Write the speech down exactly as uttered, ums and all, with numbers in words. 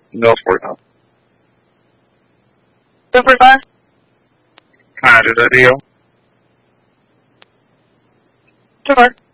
Go for it. Two for five. Alright, is that deal? Two more.